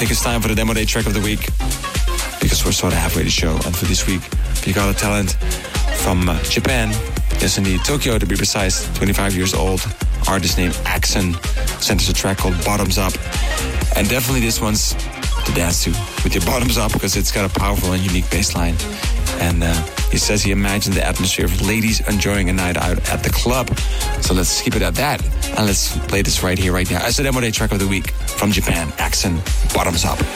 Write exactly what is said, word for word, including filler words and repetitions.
think it's time for the Demo Day track of the week, because we're sort of halfway the show. And for this week, we got a talent from uh, Japan. Yes, indeed, Tokyo to be precise, twenty-five years old. Artist named Axon sent us a track called Bottoms Up. And definitely this one's to dance to with your bottoms up, because it's got a powerful and unique bass line. And uh, he says he imagined the atmosphere of ladies enjoying a night out at the club. So let's keep it at that. And let's play this right here, right now. As the Demo Day track of the week from Japan, Axon, Bottoms Up.